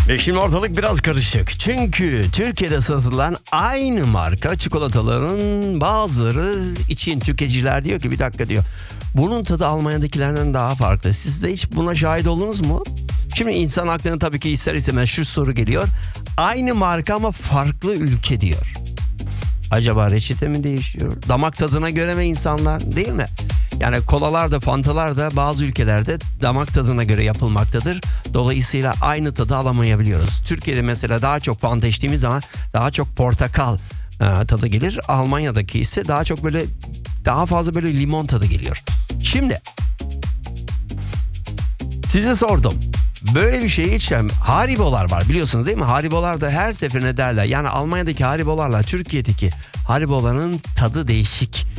Ve şimdi ortalık biraz karışık. Çünkü Türkiye'de satılan aynı marka çikolataların bazıları için tüketiciler diyor ki bir dakika diyor. Bunun tadı Almanya'dakilerden daha farklı. Siz de hiç buna şahit oldunuz mu? Şimdi insan aklına tabii ki ister istemez şu soru geliyor. Aynı marka ama farklı ülke diyor. Acaba reçete mi değişiyor? Damak tadına göre mi insanlar, değil mi? Yani kolalar da fantalar da bazı ülkelerde damak tadına göre yapılmaktadır. Dolayısıyla aynı tadı alamayabiliyoruz. Türkiye'de mesela daha çok fanta içtiğimiz zaman daha çok portakal tadı gelir. Almanya'daki ise daha çok böyle daha fazla böyle limon tadı geliyor. Şimdi size sordum. Böyle bir şey içeceğim. Haribolar var biliyorsunuz değil mi? Haribolar da her seferinde derler. Yani Almanya'daki Haribolarla Türkiye'deki Hariboların tadı değişik.